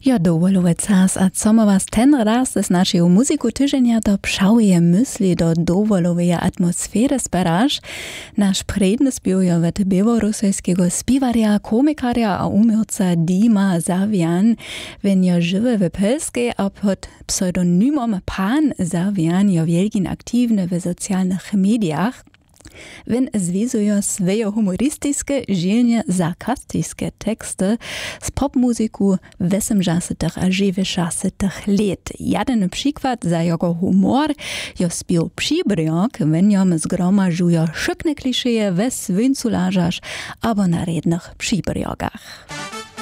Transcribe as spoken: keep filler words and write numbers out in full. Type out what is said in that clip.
Ja, dovoluje czas, a co ma was ten raz z naszego muzyku tyżenia do pszałuje myśli do dovoluje atmosfery speraż. Nasz predny spiewja wet białorusskiego spiwaria, komikaria a umiorca Dima Zawian, wenn ja żywy w Polskiej, a pod pseudonymom Pan Zawian ja wielkin aktywny w socjalnych mediach. Wenn związuje swoje humorystyczne, żilnie sarkastyczne teksty z popmuzyku osemdziesiątych a dziewięćdziesiątych lat. Jeden przykład za jego humor jo spił Przybrjok, wenn jom zgromażuje szykne klisze we swynculażaż albo na rednych Przybrjokach.